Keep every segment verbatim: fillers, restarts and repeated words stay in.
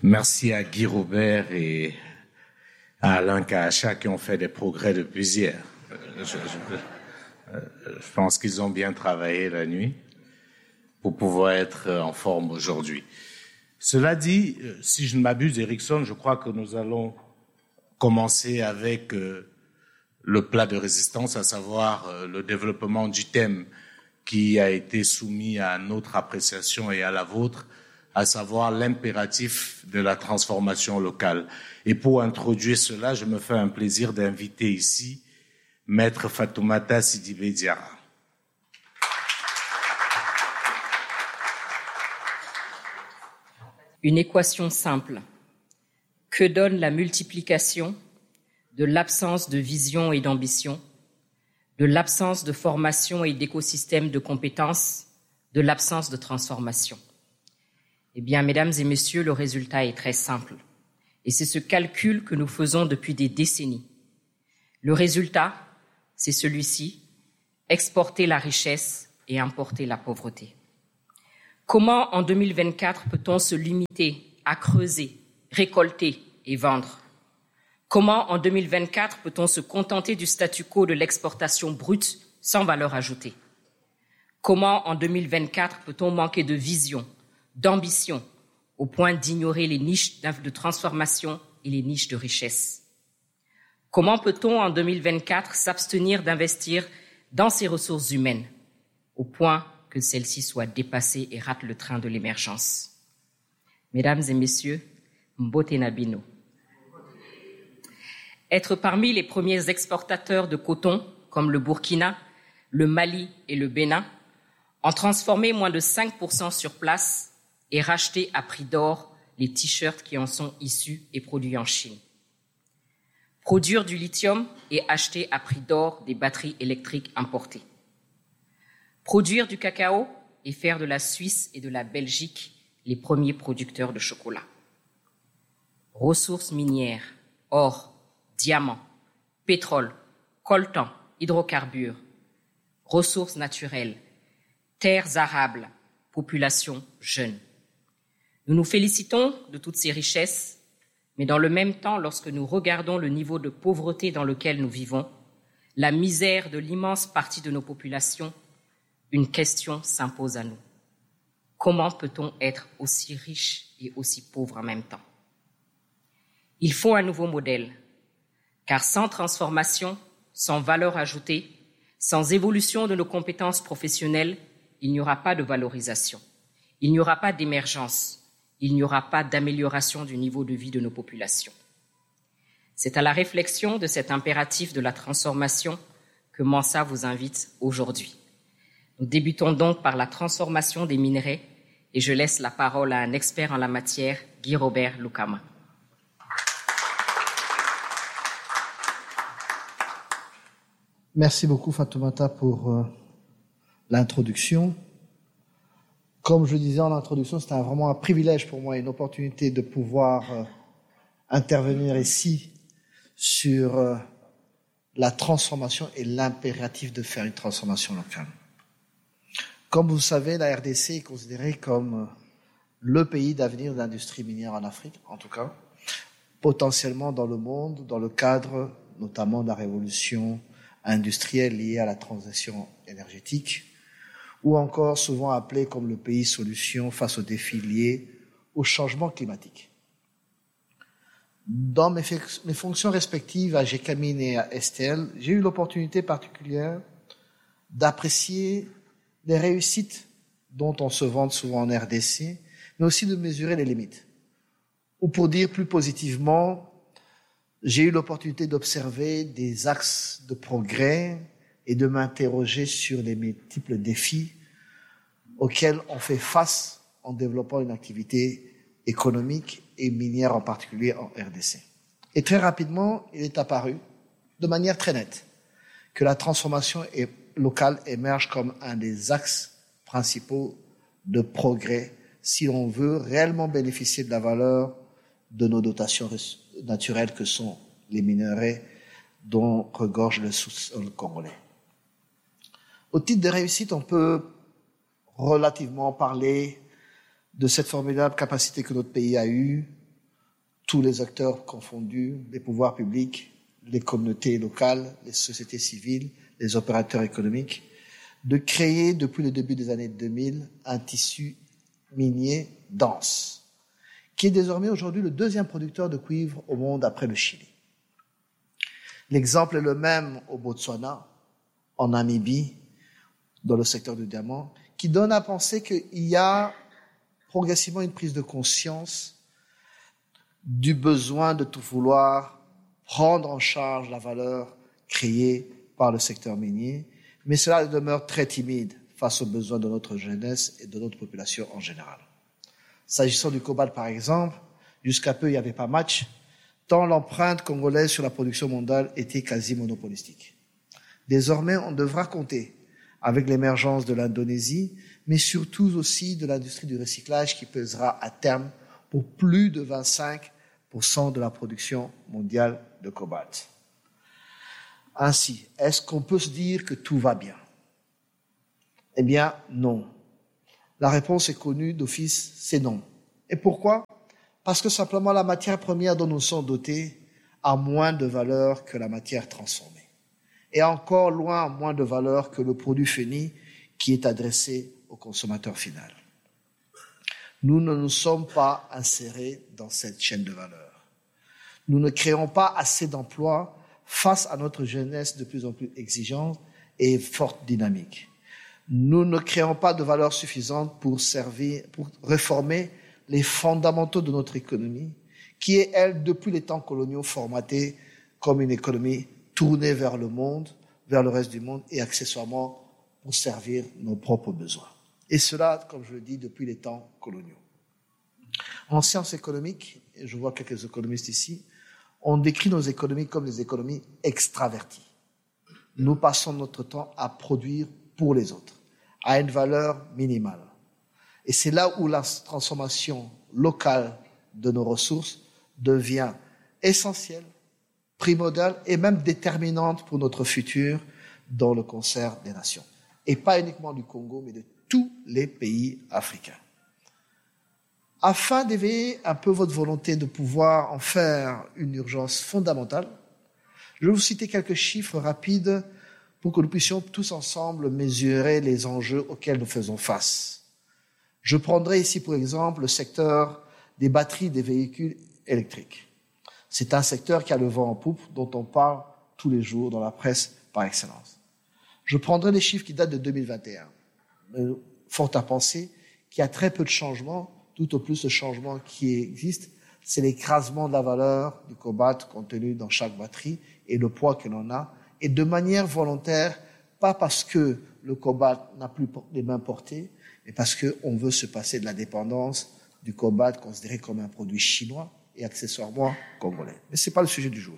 Merci à Guy Robert et à Alain Kahacha qui ont fait des progrès depuis hier. Je, je, je pense qu'ils ont bien travaillé la nuit pour pouvoir être en forme aujourd'hui. Cela dit, si je ne m'abuse, Erickson, je crois que nous allons commencer avec le plat de résistance, à savoir le développement du thème qui a été soumis à notre appréciation et à la vôtre, à savoir l'impératif de la transformation locale. Et pour introduire cela, je me fais un plaisir d'inviter ici Maître Fatoumata Sidibé Diarra. Une équation simple. Que donne la multiplication de l'absence de vision et d'ambition, de l'absence de formation et d'écosystème de compétences, de l'absence de transformation? Eh bien, mesdames et messieurs, le résultat est très simple. Et c'est ce calcul que nous faisons depuis des décennies. Le résultat, c'est celui-ci, exporter la richesse et importer la pauvreté. Comment, en deux mille vingt-quatre, peut-on se limiter à creuser, récolter et vendre? Comment, en deux mille vingt-quatre, peut-on se contenter du statu quo de l'exportation brute sans valeur ajoutée? Comment, en deux mille vingt-quatre, peut-on manquer de vision, d'ambition, au point d'ignorer les niches de transformation et les niches de richesse? Comment peut-on, en deux mille vingt-quatre, s'abstenir d'investir dans ces ressources humaines, au point que celles-ci soient dépassées et ratent le train de l'émergence? Mesdames et messieurs, Mbote Nabino. Être parmi les premiers exportateurs de coton, comme le Burkina, le Mali et le Bénin, en transformer moins de cinq pour cent sur place et racheter à prix d'or les t-shirts qui en sont issus et produits en Chine. Produire du lithium et acheter à prix d'or des batteries électriques importées. Produire du cacao et faire de la Suisse et de la Belgique les premiers producteurs de chocolat. Ressources minières, or, diamants, pétrole, coltan, hydrocarbures, ressources naturelles, terres arables, population jeune. Nous nous félicitons de toutes ces richesses, mais dans le même temps, lorsque nous regardons le niveau de pauvreté dans lequel nous vivons, la misère de l'immense partie de nos populations, une question s'impose à nous. Comment peut-on être aussi riche et aussi pauvre en même temps? Il faut un nouveau modèle, car sans transformation, sans valeur ajoutée, sans évolution de nos compétences professionnelles, il n'y aura pas de valorisation, il n'y aura pas d'émergence, il n'y aura pas d'amélioration du niveau de vie de nos populations. C'est à la réflexion de cet impératif de la transformation que Mansa vous invite aujourd'hui. Nous débutons donc par la transformation des minerais et je laisse la parole à un expert en la matière, Guy Robert Lukama. Merci beaucoup Fatoumata pour euh, l'introduction. Comme je disais en introduction, c'était vraiment un privilège pour moi, une opportunité de pouvoir euh, intervenir ici sur euh, la transformation et l'impératif de faire une transformation locale. Comme vous le savez, la R D C est considérée comme euh, le pays d'avenir de l'industrie minière en Afrique, en tout cas, potentiellement dans le monde, dans le cadre notamment de la révolution industrielle liée à la transition énergétique, ou encore souvent appelé comme le pays solution face aux défis liés au changement climatique. Dans mes, mes fonctions respectives à Gécamine et à S T L, j'ai eu l'opportunité particulière d'apprécier les réussites dont on se vante souvent en R D C, mais aussi de mesurer les limites. Ou pour dire plus positivement, j'ai eu l'opportunité d'observer des axes de progrès et de m'interroger sur les multiples défis auxquels on fait face en développant une activité économique et minière en particulier en R D C. Et très rapidement, il est apparu de manière très nette que la transformation locale émerge comme un des axes principaux de progrès si l'on veut réellement bénéficier de la valeur de nos dotations naturelles que sont les minerais dont regorge le sous-sol congolais. Au titre des réussites, on peut relativement parler de cette formidable capacité que notre pays a eue tous les acteurs confondus, les pouvoirs publics, les communautés locales, les sociétés civiles, les opérateurs économiques, de créer depuis le début des années deux mille un tissu minier dense, qui est désormais aujourd'hui le deuxième producteur de cuivre au monde après le Chili. L'exemple est le même au Botswana, en Namibie, dans le secteur du diamant, qui donne à penser qu'il y a progressivement une prise de conscience du besoin de tout vouloir prendre en charge la valeur créée par le secteur minier, mais cela demeure très timide face aux besoins de notre jeunesse et de notre population en général. S'agissant du cobalt, par exemple, jusqu'à peu, il n'y avait pas match, tant l'empreinte congolaise sur la production mondiale était quasi monopolistique. Désormais, on devra compter avec l'émergence de l'Indonésie, mais surtout aussi de l'industrie du recyclage qui pèsera à terme pour plus de vingt-cinq pour cent de la production mondiale de cobalt. Ainsi, est-ce qu'on peut se dire que tout va bien? Eh bien, non. La réponse est connue d'office, c'est non. Et pourquoi? Parce que simplement la matière première dont nous sommes dotés a moins de valeur que la matière transformée. Et encore loin moins de valeur que le produit fini qui est adressé au consommateur final. Nous ne nous sommes pas insérés dans cette chaîne de valeur. Nous ne créons pas assez d'emplois face à notre jeunesse de plus en plus exigeante et forte dynamique. Nous ne créons pas de valeur suffisante pour servir, pour réformer les fondamentaux de notre économie, qui est, elle, depuis les temps coloniaux, formatée comme une économie tournée vers le monde, vers le reste du monde, et accessoirement pour servir nos propres besoins. Et cela, comme je le dis, depuis les temps coloniaux. En sciences économiques, et je vois quelques économistes ici, on décrit nos économies comme des économies extraverties. Nous passons notre temps à produire pour les autres, à une valeur minimale. Et c'est là où la transformation locale de nos ressources devient essentielle, primordiale et même déterminante pour notre futur dans le concert des nations. Et pas uniquement du Congo, mais de tous les pays africains. Afin d'éveiller un peu votre volonté de pouvoir en faire une urgence fondamentale, je vais vous citer quelques chiffres rapides pour que nous puissions tous ensemble mesurer les enjeux auxquels nous faisons face. Je prendrai ici pour exemple le secteur des batteries des véhicules électriques. C'est un secteur qui a le vent en poupe, dont on parle tous les jours dans la presse par excellence. Je prendrai les chiffres qui datent de deux mille vingt et un. Mais fort à penser qu'il y a très peu de changements, tout au plus le changement qui existe, c'est l'écrasement de la valeur du cobalt contenu dans chaque batterie et le poids que l'on a, et de manière volontaire, pas parce que le cobalt n'a plus les mains portées, mais parce qu'on veut se passer de la dépendance du cobalt considéré comme un produit chinois et accessoirement congolais. Mais ce n'est pas le sujet du jour.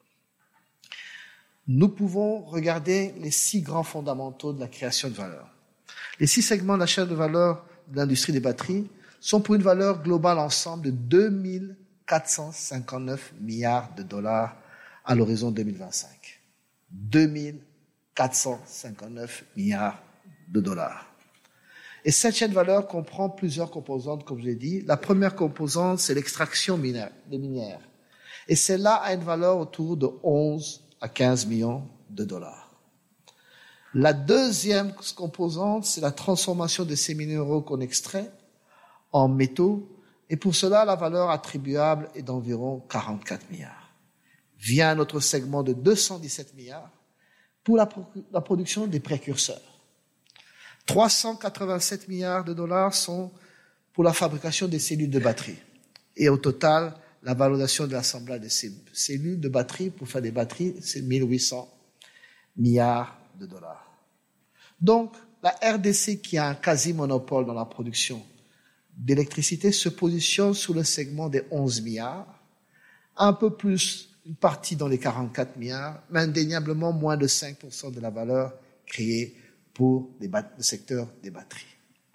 Nous pouvons regarder les six grands fondamentaux de la création de valeur. Les six segments de la chaîne de valeur de l'industrie des batteries sont pour une valeur globale ensemble de deux mille quatre cent cinquante-neuf milliards de dollars à l'horizon deux mille vingt-cinq. deux mille quatre cent cinquante-neuf milliards de dollars. Et cette chaîne de valeur comprend plusieurs composantes, comme je l'ai dit. La première composante, c'est l'extraction minière, des minières. Et celle-là a une valeur autour de onze à quinze millions de dollars. La deuxième composante, c'est la transformation de ces minéraux qu'on extrait en métaux. Et pour cela, la valeur attribuable est d'environ quarante-quatre milliards. Vient un autre segment de deux cent dix-sept milliards pour la, la production des précurseurs. trois cent quatre-vingt-sept milliards de dollars sont pour la fabrication des cellules de batterie. Et au total, la valorisation de l'assemblage de ces cellules de batterie pour faire des batteries, c'est mille huit cents milliards de dollars. Donc, la R D C, qui a un quasi-monopole dans la production d'électricité, se positionne sous le segment des onze milliards, un peu plus, une partie dans les quarante-quatre milliards, mais indéniablement moins de cinq pour cent de la valeur créée pour les bat- le secteur des batteries.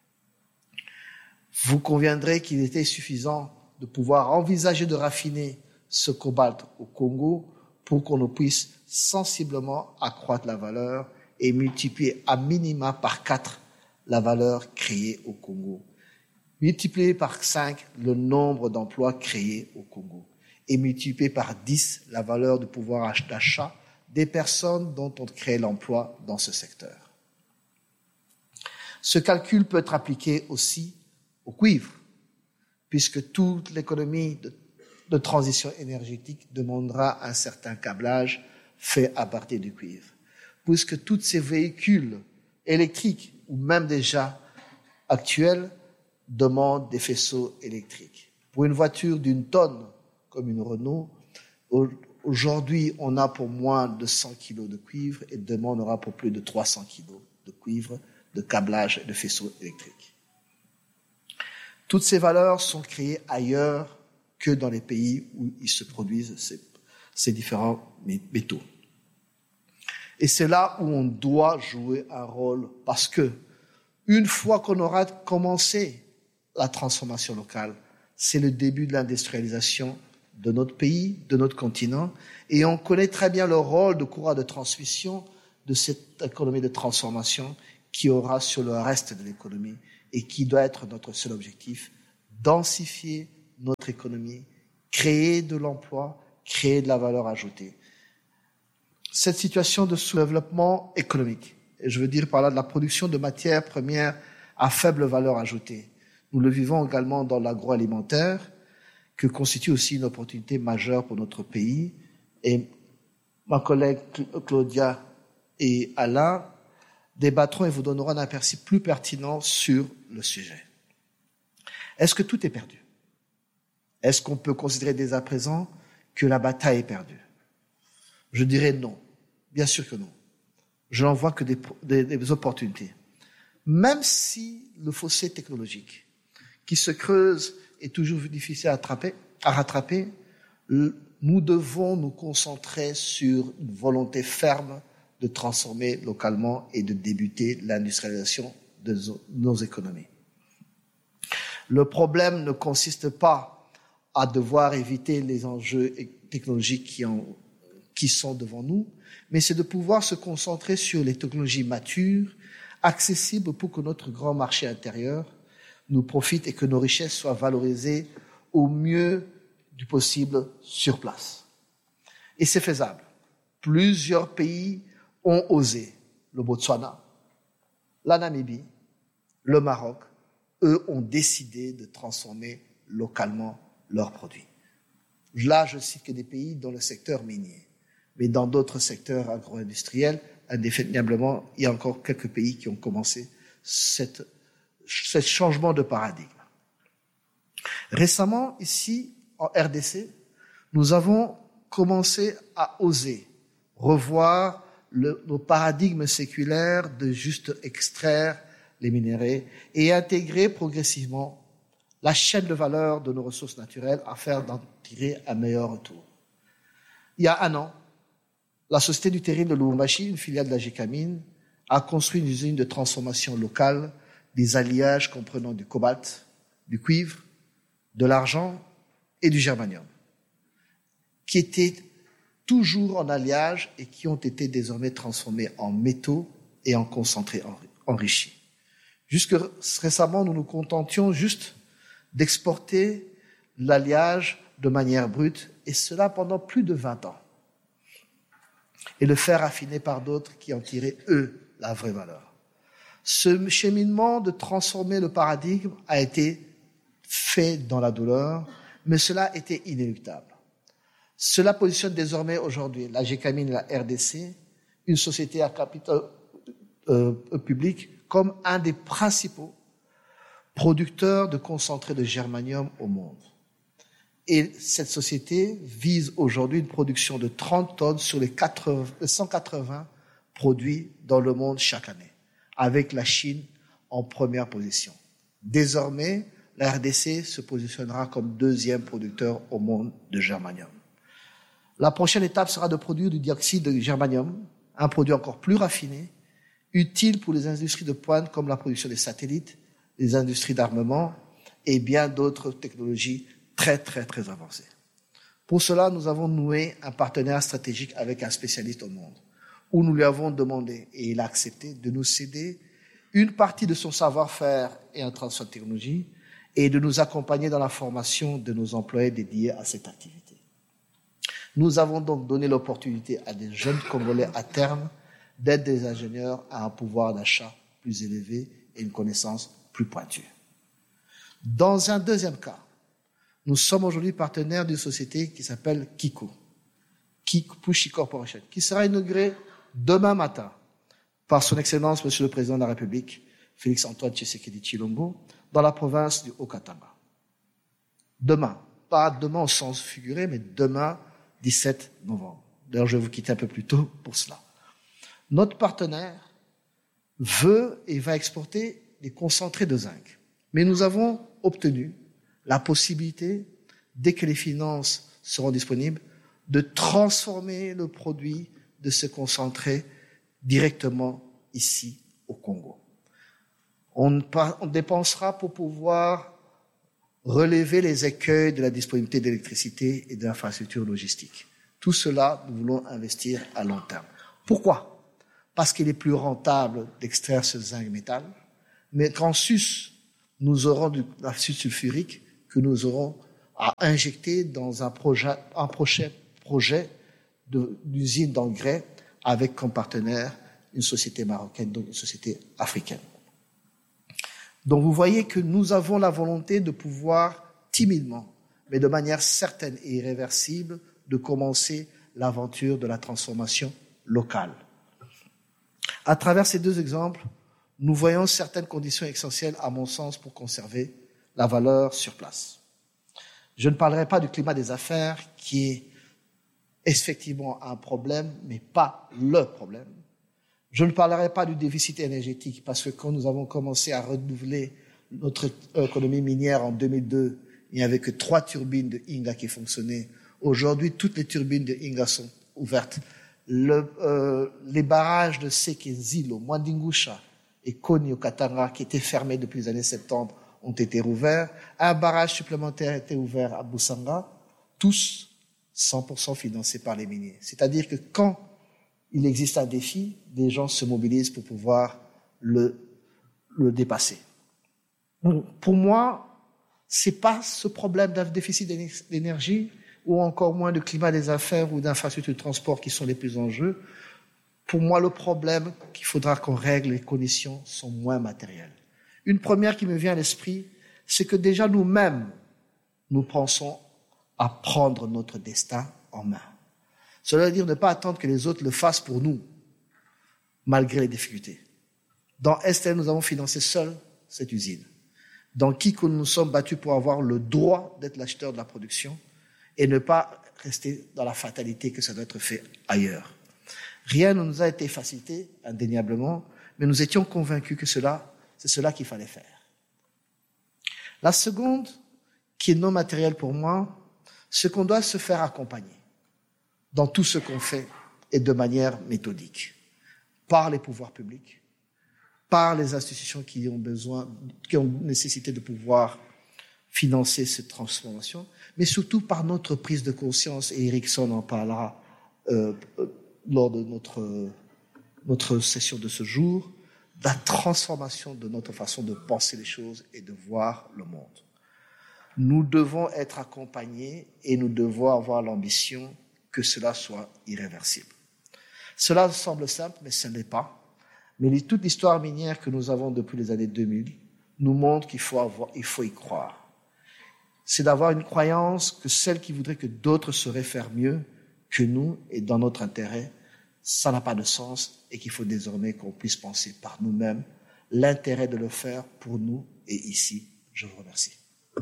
Vous conviendrez qu'il était suffisant de pouvoir envisager de raffiner ce cobalt au Congo pour qu'on puisse sensiblement accroître la valeur et multiplier à minima par quatre la valeur créée au Congo. Multiplier par cinq le nombre d'emplois créés au Congo. et multiplier par dix la valeur du pouvoir d'achat des personnes dont on crée l'emploi dans ce secteur. Ce calcul peut être appliqué aussi au cuivre, puisque toute l'économie de, de transition énergétique demandera un certain câblage fait à partir du cuivre, puisque tous ces véhicules électriques, ou même déjà actuels, demandent des faisceaux électriques. Pour une voiture d'une tonne, comme une Renault, aujourd'hui, on a pour moins de cent kilos de cuivre et demain, on aura pour plus de trois cents kilos de cuivre, de câblage et de faisceaux électriques. Toutes ces valeurs sont créées ailleurs que dans les pays où ils se produisent ces, ces différents métaux. Et c'est là où on doit jouer un rôle, parce que une fois qu'on aura commencé la transformation locale, c'est le début de l'industrialisation de notre pays, de notre continent, et on connaît très bien le rôle de courroie de transmission de cette économie de transformation qui aura sur le reste de l'économie et qui doit être notre seul objectif, densifier notre économie, créer de l'emploi, créer de la valeur ajoutée. Cette situation de sous-développement économique, et je veux dire par là de la production de matières premières à faible valeur ajoutée, nous le vivons également dans l'agroalimentaire, que constitue aussi une opportunité majeure pour notre pays. Et ma collègue Claudia et Alain débattront et vous donneront un aperçu plus pertinent sur le sujet. Est-ce que tout est perdu? Est-ce qu'on peut considérer dès à présent que la bataille est perdue? Je dirais non. Bien sûr que non. Je n'en vois que des, des, des opportunités. Même si le fossé technologique qui se creuse est toujours difficile à, attraper, à rattraper, nous devons nous concentrer sur une volonté ferme de transformer localement et de débuter l'industrialisation de nos économies. Le problème ne consiste pas à devoir éviter les enjeux technologiques qui, en, qui sont devant nous, mais c'est de pouvoir se concentrer sur les technologies matures, accessibles pour que notre grand marché intérieur nous profite et que nos richesses soient valorisées au mieux du possible sur place. Et c'est faisable. Plusieurs pays ont osé. Le Botswana, la Namibie, le Maroc, eux ont décidé de transformer localement leurs produits. Là, je cite que des pays dans le secteur minier. Mais dans d'autres secteurs agro-industriels, indéniablement, il y a encore quelques pays qui ont commencé cette ce changement de paradigme. Récemment, ici, en R D C, nous avons commencé à oser revoir le, nos paradigmes séculaires de juste extraire les minéraux et intégrer progressivement la chaîne de valeur de nos ressources naturelles afin d'en tirer un meilleur retour. Il y a un an, la Société du Terril de Lubumbashi, une filiale de la Gécamine, a construit une usine de transformation locale des alliages comprenant du cobalt, du cuivre, de l'argent et du germanium, qui étaient toujours en alliage et qui ont été désormais transformés en métaux et en concentrés enrichis. Jusque récemment, nous nous contentions juste d'exporter l'alliage de manière brute, et cela pendant plus de vingt ans, et le faire affiner par d'autres qui en tiraient, eux, la vraie valeur. Ce cheminement de transformer le paradigme a été fait dans la douleur, mais cela était inéluctable. Cela positionne désormais aujourd'hui la Gécamine et la R D C, une société à capital euh, public, comme un des principaux producteurs de concentré de germanium au monde. Et cette société vise aujourd'hui une production de trente tonnes sur les cent quatre-vingts produits dans le monde chaque année, avec la Chine en première position. Désormais, la R D C se positionnera comme deuxième producteur au monde de germanium. La prochaine étape sera de produire du dioxyde de germanium, un produit encore plus raffiné, utile pour les industries de pointe comme la production des satellites, les industries d'armement et bien d'autres technologies très, très, très avancées. Pour cela, nous avons noué un partenariat stratégique avec un spécialiste au monde, où nous lui avons demandé, et il a accepté, de nous céder une partie de son savoir-faire et un transfert de technologie, et de nous accompagner dans la formation de nos employés dédiés à cette activité. Nous avons donc donné l'opportunité à des jeunes Congolais à terme d'être des ingénieurs à un pouvoir d'achat plus élevé et une connaissance plus pointue. Dans un deuxième cas, nous sommes aujourd'hui partenaires d'une société qui s'appelle Kiko, Kikupushi Corporation, qui sera inaugurée demain matin par son Excellence Monsieur le Président de la République, Félix-Antoine Tshisekedi Tshilombo, dans la province du Haut-Katanga. Demain, pas demain au sens figuré, mais demain, dix-sept novembre. D'ailleurs, je vais vous quitter un peu plus tôt pour cela. Notre partenaire veut et va exporter des concentrés de zinc. Mais nous avons obtenu la possibilité, dès que les finances seront disponibles, de transformer le produit de ce concentré directement ici au Congo. On, on dépensera pour pouvoir relever les écueils de la disponibilité d'électricité et d'infrastructures logistiques. Tout cela, nous voulons investir à long terme. Pourquoi? Parce qu'il est plus rentable d'extraire ce zinc métal, mais qu'en sus, nous aurons de l'acide sulfurique que nous aurons à injecter dans un projet, un prochain projet de, d'usine d'engrais avec comme partenaire une société marocaine, donc une société africaine. Donc vous voyez que nous avons la volonté de pouvoir timidement, mais de manière certaine et irréversible, de commencer l'aventure de la transformation locale. À travers ces deux exemples, nous voyons certaines conditions essentielles, à mon sens, pour conserver la valeur sur place. Je ne parlerai pas du climat des affaires, qui est effectivement un problème, mais pas le problème. Je ne parlerai pas du déficit énergétique, parce que quand nous avons commencé à renouveler notre économie minière en deux mille deux, il n'y avait que trois turbines de Inga qui fonctionnaient. Aujourd'hui, toutes les turbines de Inga sont ouvertes. Le, euh, les barrages de Sekezilo, Mwandingusha et Koni au Katanga, qui étaient fermés depuis les années soixante-dix, ont été rouverts. Un barrage supplémentaire a été ouvert à Boussanga, tous cent pour cent financés par les miniers. C'est-à-dire que quand il existe un défi, des gens se mobilisent pour pouvoir le, le dépasser. Donc, pour moi, c'est pas ce problème d'un déficit d'énergie ou encore moins de climat des affaires ou d'infrastructures de transport qui sont les plus en jeu. Pour moi, le problème qu'il faudra qu'on règle, les conditions sont moins matérielles. Une première qui me vient à l'esprit, c'est que déjà nous-mêmes, nous pensons à prendre notre destin en main. Cela veut dire ne pas attendre que les autres le fassent pour nous, malgré les difficultés. Dans Estelle, nous avons financé seuls cette usine. Dans Kiko, nous nous sommes battus pour avoir le droit d'être l'acheteur de la production et ne pas rester dans la fatalité que ça doit être fait ailleurs. Rien ne nous a été facilité, indéniablement, mais nous étions convaincus que cela, c'est cela qu'il fallait faire. La seconde, qui est non matérielle pour moi, c'est qu'on doit se faire accompagner dans tout ce qu'on fait et de manière méthodique, par les pouvoirs publics, par les institutions qui ont besoin, qui ont nécessité de pouvoir financer cette transformation, mais surtout par notre prise de conscience, et Erickson en parlera euh, lors de notre, notre session de ce jour, de la transformation de notre façon de penser les choses et de voir le monde. Nous devons être accompagnés et nous devons avoir l'ambition que cela soit irréversible. Cela semble simple, mais ce n'est pas. Mais toute l'histoire minière que nous avons depuis les années deux mille nous montre qu'il faut avoir, il faut y croire. C'est d'avoir une croyance que celle qui voudrait que d'autres sauraient faire mieux que nous et dans notre intérêt, ça n'a pas de sens et qu'il faut désormais qu'on puisse penser par nous-mêmes l'intérêt de le faire pour nous et ici. Je vous remercie.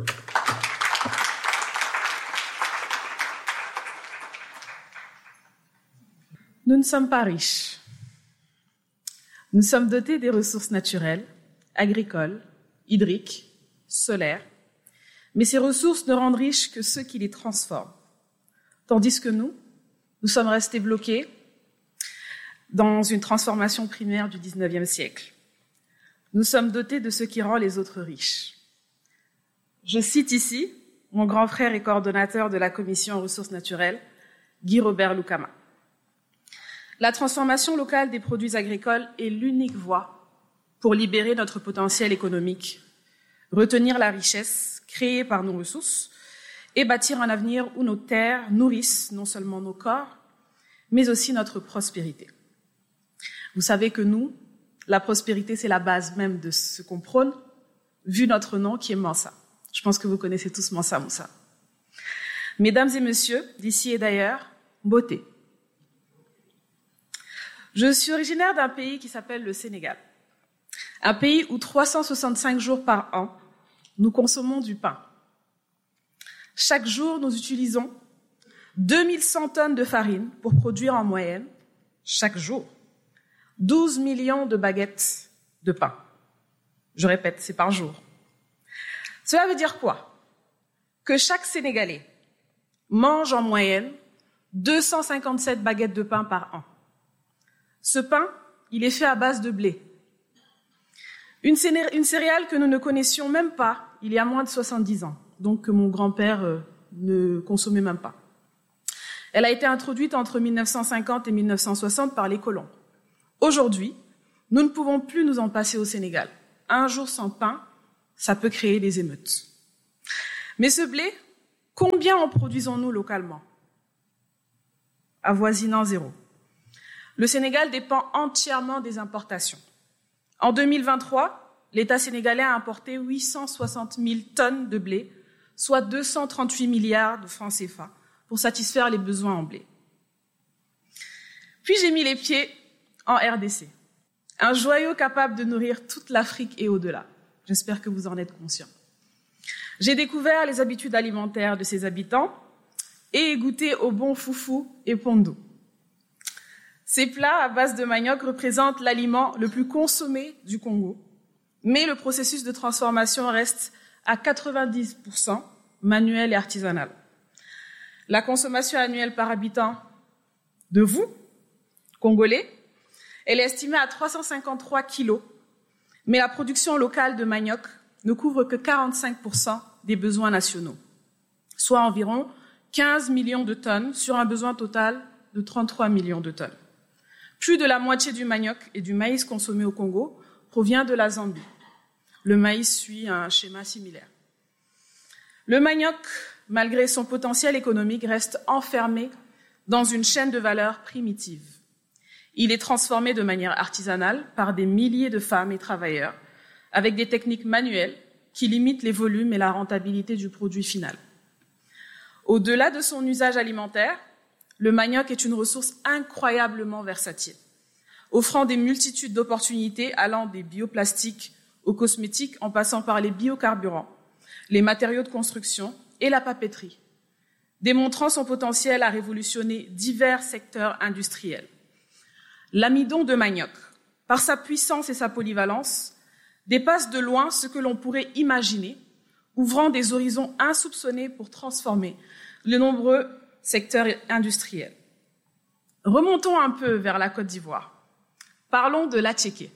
Nous ne sommes pas riches. Nous sommes dotés des ressources naturelles, agricoles, hydriques, solaires, mais ces ressources ne rendent riches que ceux qui les transforment. Tandis que nous, nous sommes restés bloqués dans une transformation primaire du dix-neuvième siècle. Nous sommes dotés de ce qui rend les autres riches. Je cite ici mon grand frère et coordonnateur de la Commission ressources naturelles, Guy Robert Lukama. La transformation locale des produits agricoles est l'unique voie pour libérer notre potentiel économique, retenir la richesse créée par nos ressources et bâtir un avenir où nos terres nourrissent non seulement nos corps, mais aussi notre prospérité. Vous savez que nous, la prospérité, c'est la base même de ce qu'on prône, vu notre nom qui est Mansa. Je pense que vous connaissez tous Mansa Moussa. Mesdames et messieurs, d'ici et d'ailleurs, beauté. Je suis originaire d'un pays qui s'appelle le Sénégal. Un pays où trois cent soixante-cinq jours par an, nous consommons du pain. Chaque jour, nous utilisons deux mille cent tonnes de farine pour produire en moyenne, chaque jour, douze millions de baguettes de pain. Je répète, c'est par jour. Cela veut dire quoi? Que chaque Sénégalais mange en moyenne deux cent cinquante-sept baguettes de pain par an. Ce pain, il est fait à base de blé. Une, céné- une céréale que nous ne connaissions même pas il y a moins de soixante-dix ans, donc que mon grand-père euh, ne consommait même pas. Elle a été introduite entre mille neuf cent cinquante et mille neuf cent soixante par les colons. Aujourd'hui, nous ne pouvons plus nous en passer au Sénégal. Un jour sans pain, ça peut créer des émeutes. Mais ce blé, combien en produisons-nous localement? Avoisinant zéro. Le Sénégal dépend entièrement des importations. En deux mille vingt-trois, l'État sénégalais a importé huit cent soixante mille tonnes de blé, soit deux cent trente-huit milliards de francs C F A, pour satisfaire les besoins en blé. Puis j'ai mis les pieds en R D C, un joyau capable de nourrir toute l'Afrique et au-delà. J'espère que vous en êtes conscients. J'ai découvert les habitudes alimentaires de ses habitants et goûté au bon foufou et pondou. Ces plats à base de manioc représentent l'aliment le plus consommé du Congo, mais le processus de transformation reste à quatre-vingt-dix pour cent manuel et artisanal. La consommation annuelle par habitant de vous, Congolais, elle est estimée à trois cent cinquante-trois kilos, mais la production locale de manioc ne couvre que quarante-cinq pour cent des besoins nationaux, soit environ quinze millions de tonnes sur un besoin total de trente-trois millions de tonnes. Plus de la moitié du manioc et du maïs consommés au Congo provient de la Zambie. Le maïs suit un schéma similaire. Le manioc, malgré son potentiel économique, reste enfermé dans une chaîne de valeur primitive. Il est transformé de manière artisanale par des milliers de femmes et travailleurs avec des techniques manuelles qui limitent les volumes et la rentabilité du produit final. Au-delà de son usage alimentaire, le manioc est une ressource incroyablement versatile, offrant des multitudes d'opportunités allant des bioplastiques aux cosmétiques en passant par les biocarburants, les matériaux de construction et la papeterie, démontrant son potentiel à révolutionner divers secteurs industriels. L'amidon de manioc, par sa puissance et sa polyvalence, dépasse de loin ce que l'on pourrait imaginer, ouvrant des horizons insoupçonnés pour transformer les nombreux secteurs industriels. Remontons un peu vers la Côte d'Ivoire. Parlons de l'attiéké.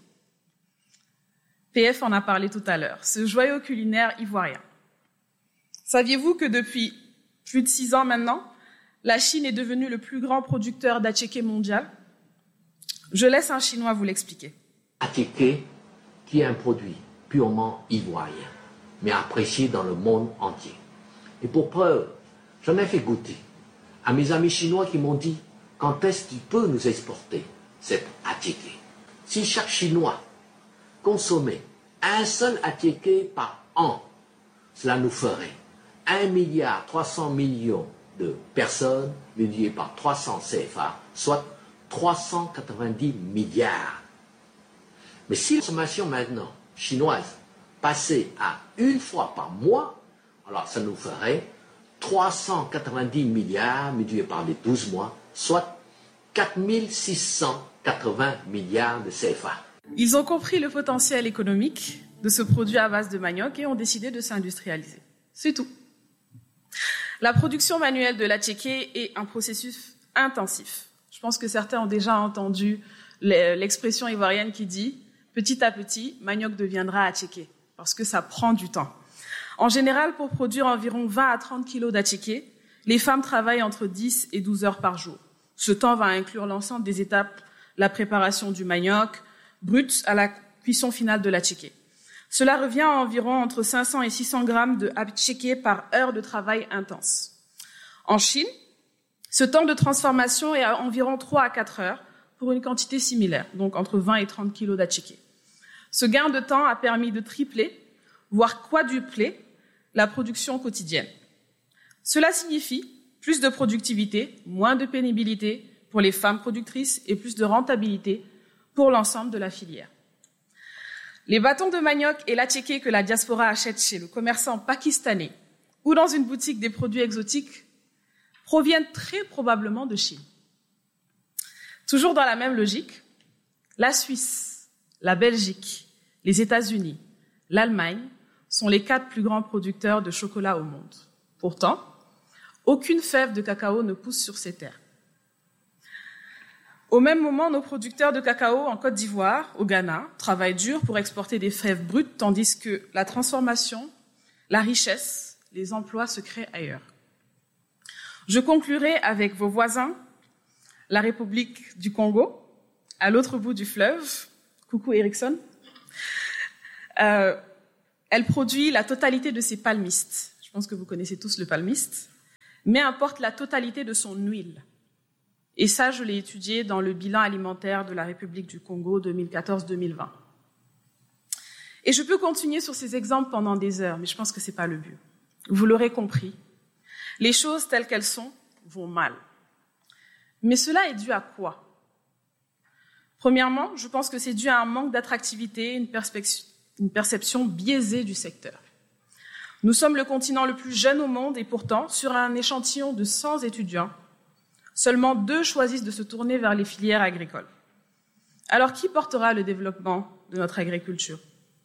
P F en a parlé tout à l'heure, ce joyau culinaire ivoirien. Saviez-vous que depuis plus de six ans maintenant, la Chine est devenue le plus grand producteur d'attiéké mondial? Je laisse un Chinois vous l'expliquer. Attiéké, qui est un produit purement ivoirien, mais apprécié dans le monde entier. Et pour preuve, j'en ai fait goûter à mes amis chinois qui m'ont dit quand est-ce qu'il peut nous exporter cet attiéké. Si chaque Chinois consommait un seul attiéké par an, cela nous ferait un milliard trois cents millions de personnes multipliées par trois cents C F A, soit trois cent quatre-vingt-dix milliards. Mais si la consommation maintenant chinoise passait à une fois par mois, alors ça nous ferait trois cent quatre-vingt-dix milliards multipliés par les douze mois, soit quatre mille six cent quatre-vingts milliards de C F A. Ils ont compris le potentiel économique de ce produit à base de manioc et ont décidé de s'industrialiser. C'est tout. La production manuelle de l'attiéké est un processus intensif. Je pense que certains ont déjà entendu l'expression ivoirienne qui dit « petit à petit, manioc deviendra attiéké » parce que ça prend du temps. En général, pour produire environ vingt à trente kilos d'attiéké, les femmes travaillent entre dix et douze heures par jour. Ce temps va inclure l'ensemble des étapes, la préparation du manioc brut à la cuisson finale de l'attiéké. Cela revient à environ entre cinq cents et six cents grammes de attiqué par heure de travail intense. En Chine, ce temps de transformation est à environ trois à quatre heures pour une quantité similaire, donc entre vingt et trente kilos d'attiqué. Ce gain de temps a permis de tripler, voire quadrupler, la production quotidienne. Cela signifie plus de productivité, moins de pénibilité pour les femmes productrices et plus de rentabilité pour l'ensemble de la filière. Les bâtons de manioc et l'attiqué que la diaspora achète chez le commerçant pakistanais ou dans une boutique des produits exotiques proviennent très probablement de Chine. Toujours dans la même logique, la Suisse, la Belgique, les États-Unis, l'Allemagne sont les quatre plus grands producteurs de chocolat au monde. Pourtant, aucune fève de cacao ne pousse sur ces terres. Au même moment, nos producteurs de cacao en Côte d'Ivoire, au Ghana, travaillent dur pour exporter des fèves brutes, tandis que la transformation, la richesse, les emplois se créent ailleurs. Je conclurai avec vos voisins, la République du Congo, à l'autre bout du fleuve. Coucou Ericsson. Euh, elle produit la totalité de ses palmistes. Je pense que vous connaissez tous le palmiste, mais importe la totalité de son huile. Et ça, je l'ai étudié dans le bilan alimentaire de la République du Congo deux mille quatorze deux mille vingt. Et je peux continuer sur ces exemples pendant des heures, mais je pense que ce n'est pas le but. Vous l'aurez compris, les choses telles qu'elles sont vont mal. Mais cela est dû à quoi? Premièrement, je pense que c'est dû à un manque d'attractivité, une, une perception biaisée du secteur. Nous sommes le continent le plus jeune au monde et pourtant, sur un échantillon de cent étudiants, seulement deux choisissent de se tourner vers les filières agricoles. Alors, qui portera le développement de notre agriculture?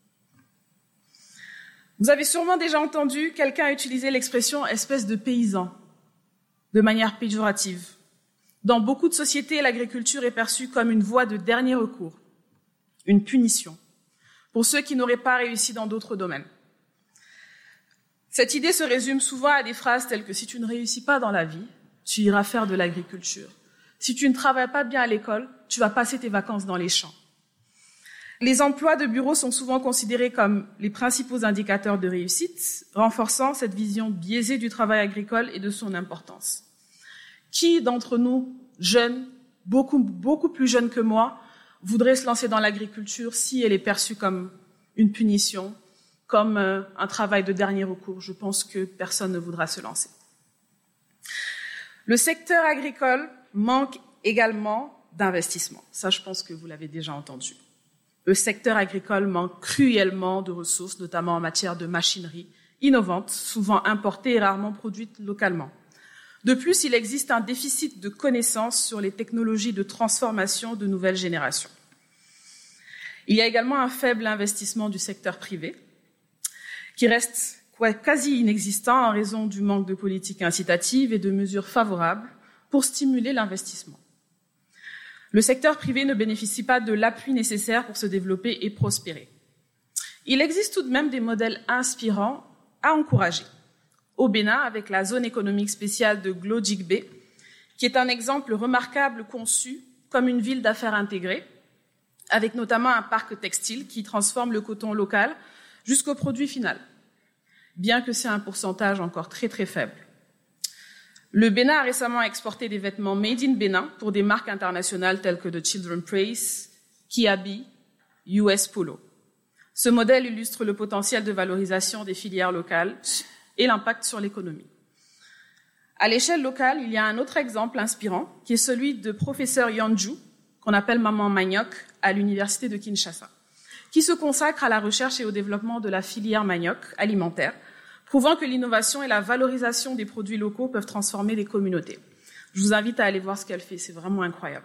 Vous avez sûrement déjà entendu quelqu'un utiliser l'expression « espèce de paysan » de manière péjorative. Dans beaucoup de sociétés, l'agriculture est perçue comme une voie de dernier recours, une punition, pour ceux qui n'auraient pas réussi dans d'autres domaines. Cette idée se résume souvent à des phrases telles que « si tu ne réussis pas dans la vie, tu iras faire de l'agriculture. Si tu ne travailles pas bien à l'école, tu vas passer tes vacances dans les champs. » Les emplois de bureau sont souvent considérés comme les principaux indicateurs de réussite, renforçant cette vision biaisée du travail agricole et de son importance. Qui d'entre nous, jeunes, beaucoup, beaucoup plus jeunes que moi, voudrait se lancer dans l'agriculture si elle est perçue comme une punition, comme un travail de dernier recours? Je pense que personne ne voudra se lancer. Le secteur agricole manque également d'investissement. Ça, je pense que vous l'avez déjà entendu. Le secteur agricole manque cruellement de ressources, notamment en matière de machinerie innovantes, souvent importées et rarement produites localement. De plus, il existe un déficit de connaissances sur les technologies de transformation de nouvelles générations. Il y a également un faible investissement du secteur privé, qui reste quasi inexistant en raison du manque de politiques incitatives et de mesures favorables pour stimuler l'investissement. Le secteur privé ne bénéficie pas de l'appui nécessaire pour se développer et prospérer. Il existe tout de même des modèles inspirants à encourager. Au Bénin, avec la zone économique spéciale de Glodjigbe, qui est un exemple remarquable conçu comme une ville d'affaires intégrée, avec notamment un parc textile qui transforme le coton local jusqu'au produit final, bien que c'est un pourcentage encore très très faible. Le Bénin a récemment exporté des vêtements made in Bénin pour des marques internationales telles que The Children's Place, Kiabi, U S Polo. Ce modèle illustre le potentiel de valorisation des filières locales et l'impact sur l'économie. À l'échelle locale, il y a un autre exemple inspirant qui est celui de professeur Yonju, qu'on appelle Maman Manioc, à l'université de Kinshasa, qui se consacre à la recherche et au développement de la filière manioc alimentaire, prouvant que l'innovation et la valorisation des produits locaux peuvent transformer les communautés. Je vous invite à aller voir ce qu'elle fait, c'est vraiment incroyable.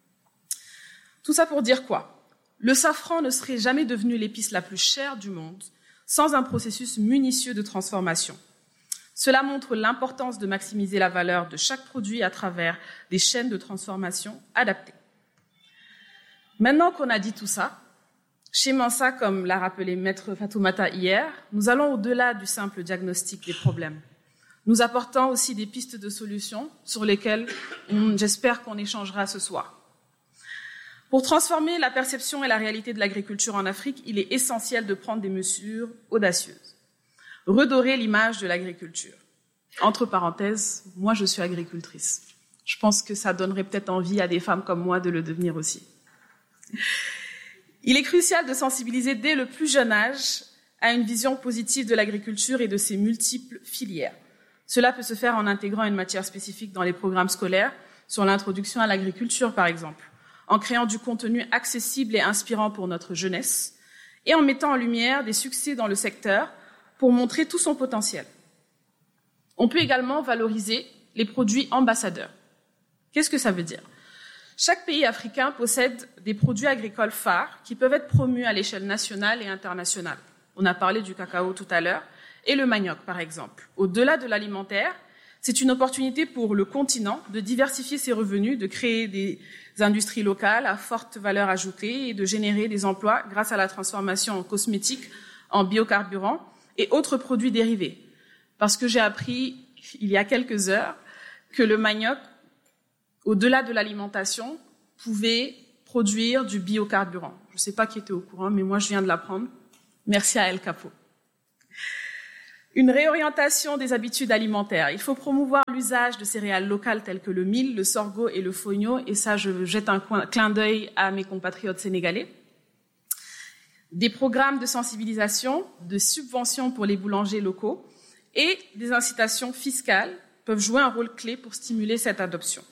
Tout ça pour dire quoi? Le safran ne serait jamais devenu l'épice la plus chère du monde sans un processus minutieux de transformation. Cela montre l'importance de maximiser la valeur de chaque produit à travers des chaînes de transformation adaptées. Maintenant qu'on a dit tout ça, chez Mansa, comme l'a rappelé Maître Fatoumata hier, nous allons au-delà du simple diagnostic des problèmes. Nous apportons aussi des pistes de solutions sur lesquelles on, j'espère qu'on échangera ce soir. Pour transformer la perception et la réalité de l'agriculture en Afrique, il est essentiel de prendre des mesures audacieuses. Redorer l'image de l'agriculture. Entre parenthèses, moi je suis agricultrice. Je pense que ça donnerait peut-être envie à des femmes comme moi de le devenir aussi. Il est crucial de sensibiliser dès le plus jeune âge à une vision positive de l'agriculture et de ses multiples filières. Cela peut se faire en intégrant une matière spécifique dans les programmes scolaires sur l'introduction à l'agriculture, par exemple, en créant du contenu accessible et inspirant pour notre jeunesse et en mettant en lumière des succès dans le secteur pour montrer tout son potentiel. On peut également valoriser les produits ambassadeurs. Qu'est-ce que ça veut dire ? Chaque pays africain possède des produits agricoles phares qui peuvent être promus à l'échelle nationale et internationale. On a parlé du cacao tout à l'heure et le manioc, par exemple. Au-delà de l'alimentaire, c'est une opportunité pour le continent de diversifier ses revenus, de créer des industries locales à forte valeur ajoutée et de générer des emplois grâce à la transformation en cosmétiques, en biocarburants et autres produits dérivés. Parce que j'ai appris il y a quelques heures que le manioc, au-delà de l'alimentation, pouvait produire du biocarburant. Je ne sais pas qui était au courant, mais moi je viens de l'apprendre. Merci à El Capo. Une réorientation des habitudes alimentaires. Il faut promouvoir l'usage de céréales locales telles que le mil, le sorgho et le fonio, et ça je jette un clin d'œil à mes compatriotes sénégalais. Des programmes de sensibilisation, de subventions pour les boulangers locaux et des incitations fiscales peuvent jouer un rôle clé pour stimuler cette adoption.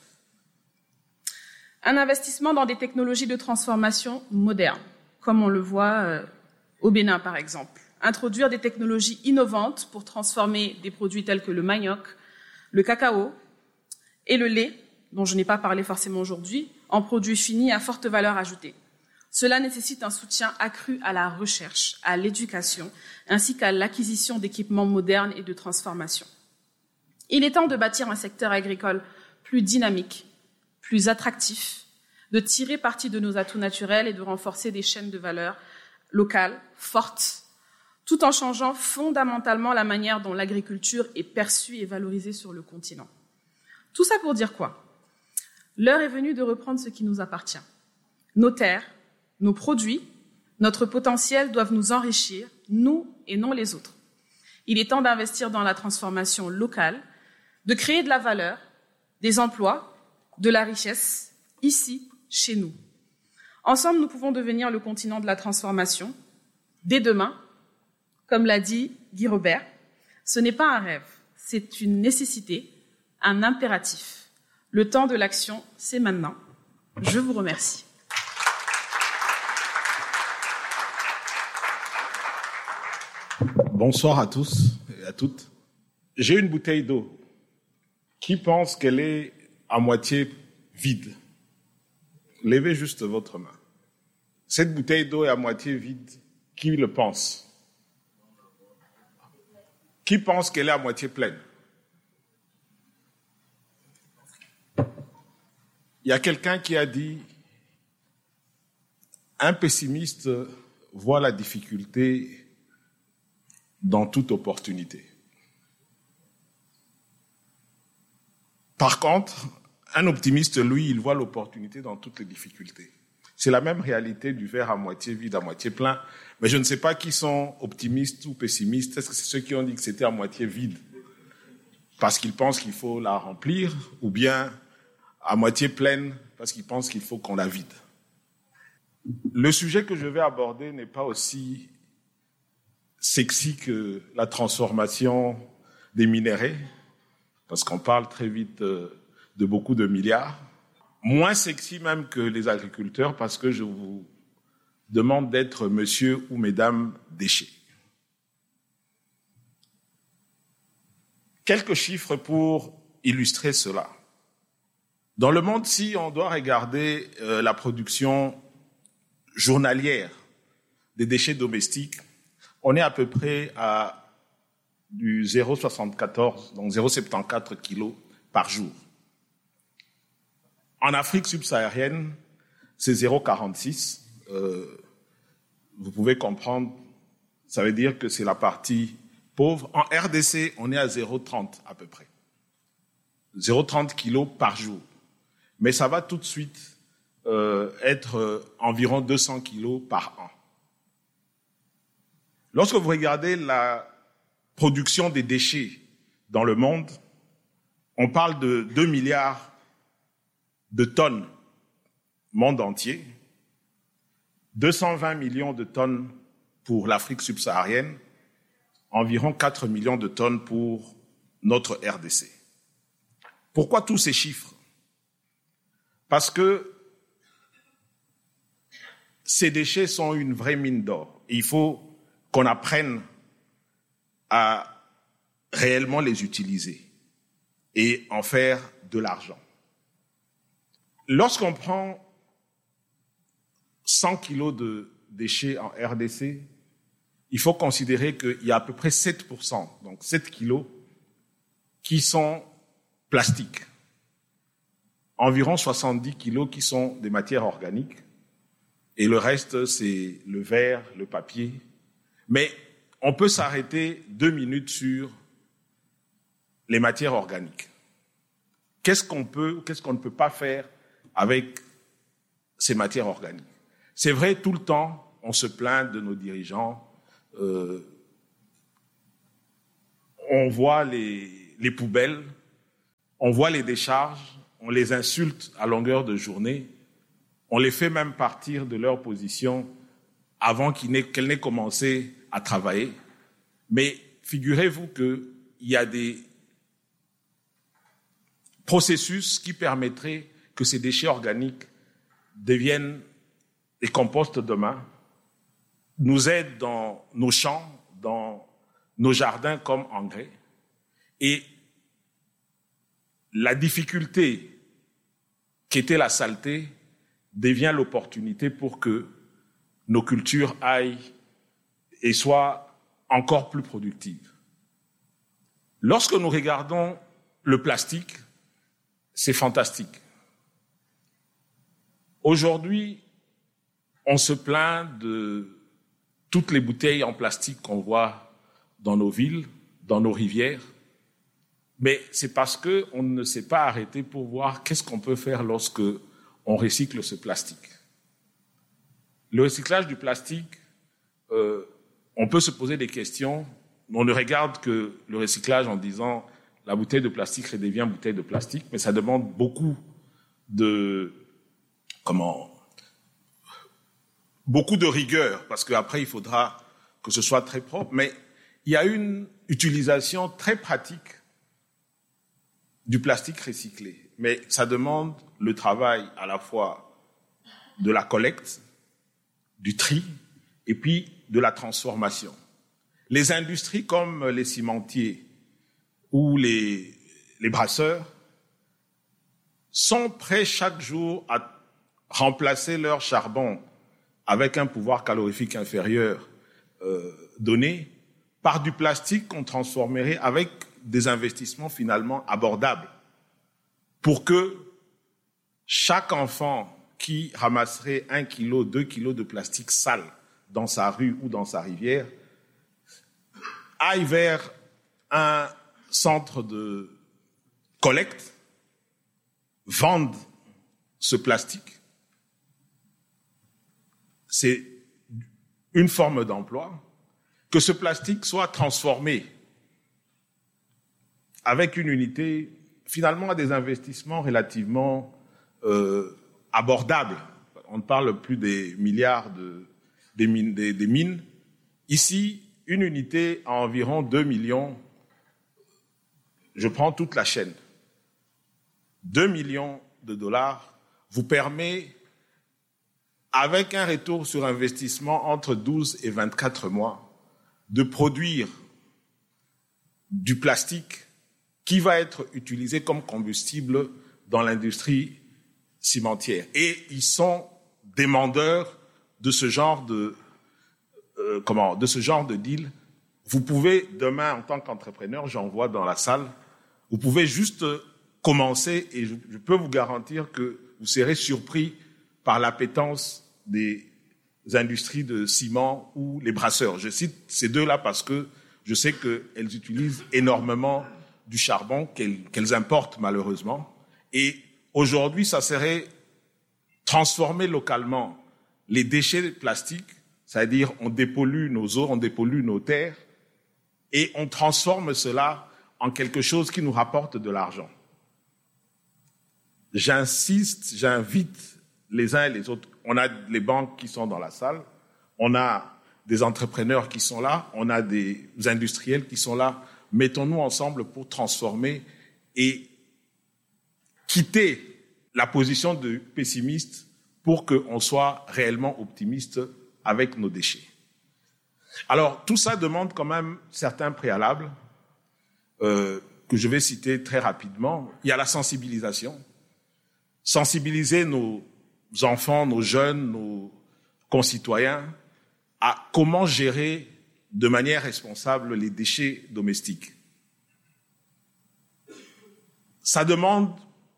Un investissement dans des technologies de transformation modernes, comme on le voit euh, au Bénin par exemple. Introduire des technologies innovantes pour transformer des produits tels que le manioc, le cacao et le lait, dont je n'ai pas parlé forcément aujourd'hui, en produits finis à forte valeur ajoutée. Cela nécessite un soutien accru à la recherche, à l'éducation, ainsi qu'à l'acquisition d'équipements modernes et de transformation. Il est temps de bâtir un secteur agricole plus dynamique, plus attractif, de tirer parti de nos atouts naturels et de renforcer des chaînes de valeur locales fortes, tout en changeant fondamentalement la manière dont l'agriculture est perçue et valorisée sur le continent. Tout ça pour dire quoi ? L'heure est venue de reprendre ce qui nous appartient. Nos terres, nos produits, notre potentiel doivent nous enrichir, nous et non les autres. Il est temps d'investir dans la transformation locale, de créer de la valeur, des emplois, de la richesse, ici, chez nous. Ensemble, nous pouvons devenir le continent de la transformation. Dès demain, comme l'a dit Guy Robert, ce n'est pas un rêve, c'est une nécessité, un impératif. Le temps de l'action, c'est maintenant. Je vous remercie. Bonsoir à tous et à toutes. J'ai une bouteille d'eau. Qui pense qu'elle est à moitié vide? Levez juste votre main. Cette bouteille d'eau est à moitié vide. Qui le pense? Qui pense qu'elle est à moitié pleine? Il y a quelqu'un qui a dit « Un pessimiste voit la difficulté dans toute opportunité. » Par contre, un optimiste, lui, il voit l'opportunité dans toutes les difficultés. C'est la même réalité du verre à moitié vide, à moitié plein. Mais je ne sais pas qui sont optimistes ou pessimistes. Est-ce que c'est ceux qui ont dit que c'était à moitié vide parce qu'ils pensent qu'il faut la remplir, ou bien à moitié pleine parce qu'ils pensent qu'il faut qu'on la vide? Le sujet que je vais aborder n'est pas aussi sexy que la transformation des minéraux, parce qu'on parle très vite de, de beaucoup de milliards. Moins sexy même que les agriculteurs, parce que je vous demande d'être monsieur ou mesdames déchets. Quelques chiffres pour illustrer cela. Dans le monde, si on doit regarder euh, la production journalière des déchets domestiques, on est à peu près à du zéro virgule soixante-quatorze, donc zéro virgule soixante-quatorze kilos par jour. En Afrique subsaharienne, c'est zéro virgule quarante-six. Euh, vous pouvez comprendre, ça veut dire que c'est la partie pauvre. En R D C, on est à zéro virgule trente à peu près. zéro virgule trente kilos par jour. Mais ça va tout de suite euh, être euh, environ deux cents kilos par an. Lorsque vous regardez la production des déchets dans le monde, on parle de deux milliards de tonnes monde entier, deux cent vingt millions de tonnes pour l'Afrique subsaharienne, environ quatre millions de tonnes pour notre R D C. Pourquoi tous ces chiffres? Parce que ces déchets sont une vraie mine d'or. Il faut qu'on apprenne à réellement les utiliser et en faire de l'argent. Lorsqu'on prend cent kilos de déchets en R D C, il faut considérer qu'il y a à peu près sept pour cent, donc sept kilos, qui sont plastiques. Environ soixante-dix kilos qui sont des matières organiques. Et le reste, c'est le verre, le papier. Mais on peut s'arrêter deux minutes sur les matières organiques. Qu'est-ce qu'on peut, qu'est-ce qu'on ne peut pas faire avec ces matières organiques? C'est vrai, tout le temps, on se plaint de nos dirigeants. Euh, on voit les, les poubelles, on voit les décharges, on les insulte à longueur de journée, on les fait même partir de leur position avant qu'ils n'aient, qu'elles n'aient commencé à travailler. Mais figurez-vous qu'il y a des processus qui permettraient que ces déchets organiques deviennent des composts demain, nous aident dans nos champs, dans nos jardins comme engrais. Et la difficulté qu'était la saleté devient l'opportunité pour que nos cultures aillent et soient encore plus productives. Lorsque nous regardons le plastique, c'est fantastique. Aujourd'hui, on se plaint de toutes les bouteilles en plastique qu'on voit dans nos villes, dans nos rivières, mais c'est parce qu'on ne s'est pas arrêté pour voir qu'est-ce qu'on peut faire lorsque on recycle ce plastique. Le recyclage du plastique, euh, on peut se poser des questions. On ne regarde que le recyclage en disant la bouteille de plastique redevient bouteille de plastique, mais ça demande beaucoup de comment beaucoup de rigueur, parce qu'après il faudra que ce soit très propre. Mais il y a une utilisation très pratique du plastique recyclé, mais ça demande le travail à la fois de la collecte, du tri, et puis de la transformation. Les industries comme les cimentiers ou les, les brasseurs sont prêts chaque jour à remplacer leur charbon avec un pouvoir calorifique inférieur euh, donné par du plastique qu'on transformerait avec des investissements finalement abordables pour que chaque enfant qui ramasserait un kilo, deux kilos de plastique sale dans sa rue ou dans sa rivière aille vers un centre de collecte, vende ce plastique. C'est une forme d'emploi. Que ce plastique soit transformé avec une unité, finalement, à des investissements relativement euh, abordables. On ne parle plus des milliards de, des, mines, des, des mines. Ici, une unité à environ deux millions, je prends toute la chaîne. deux millions de dollars vous permet, avec un retour sur investissement entre douze et vingt-quatre mois, de produire du plastique qui va être utilisé comme combustible dans l'industrie cimentière. Et ils sont demandeurs de ce genre de, euh, comment, de ce genre de deal. Vous pouvez, demain, en tant qu'entrepreneur, j'en vois dans la salle, vous pouvez juste commencer et je, je peux vous garantir que vous serez surpris par l'appétence des industries de ciment ou les brasseurs. Je cite ces deux-là parce que je sais qu'elles utilisent énormément du charbon qu'elles, qu'elles importent malheureusement. Et aujourd'hui, ça serait transformer localement les déchets plastiques, c'est-à-dire on dépollue nos eaux, on dépollue nos terres, et on transforme cela en quelque chose qui nous rapporte de l'argent. J'insiste, j'invite les uns et les autres. On a les banques qui sont dans la salle, on a des entrepreneurs qui sont là, on a des industriels qui sont là. Mettons-nous ensemble pour transformer et quitter la position de pessimiste pour qu'on soit réellement optimiste avec nos déchets. Alors, tout ça demande quand même certains préalables euh, que je vais citer très rapidement. Il y a la sensibilisation. Sensibiliser nos enfants, nos jeunes, nos concitoyens à comment gérer de manière responsable les déchets domestiques. Ça demande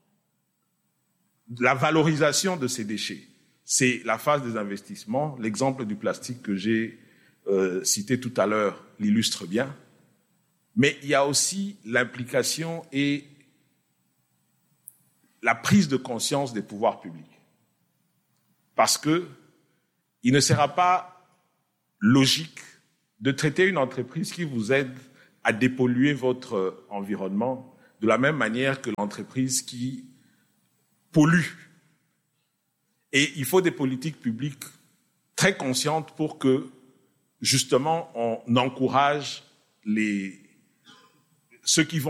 la valorisation de ces déchets. C'est la phase des investissements. L'exemple du plastique que j'ai euh, cité tout à l'heure l'illustre bien. Mais il y a aussi l'implication et la prise de conscience des pouvoirs publics. Parce que il ne sera pas logique de traiter une entreprise qui vous aide à dépolluer votre environnement de la même manière que l'entreprise qui pollue. Et il faut des politiques publiques très conscientes pour que, justement, on encourage les, ceux qui vont